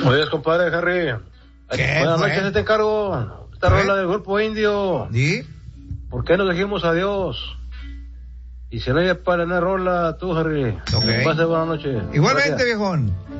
Oye, compadre Harry. Buenas noches, te encargo. Esta rola del Grupo Indio. ¿Y? ¿Por qué nos dijimos adiós? Y se le para la rola tú, Harry. Okay. Pase buenas noches. Igualmente, gracias. viejón.